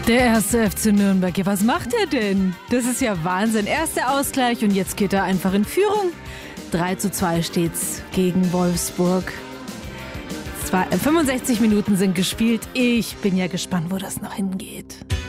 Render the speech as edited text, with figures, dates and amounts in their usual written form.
Der erste FC Nürnberg, ja, was macht er denn? Das ist ja Wahnsinn. Erster Ausgleich und jetzt geht er einfach in Führung. 3:2 steht's gegen Wolfsburg. 65 Minuten sind gespielt. Ich bin ja gespannt, wo das noch hingeht.